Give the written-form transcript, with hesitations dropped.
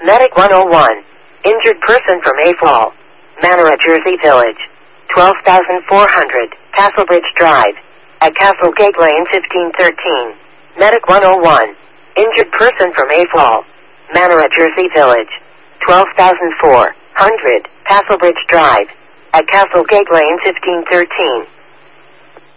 Medic 101. Injured person from Mayfall, Manor, Jersey Village. 12,400, Castlebridge Drive. At Castlegate Lane 1513. Medic 101. Injured person from Mayfall, Manor, Jersey Village. 12,400, Castlebridge Drive. At Castlegate Lane 1513.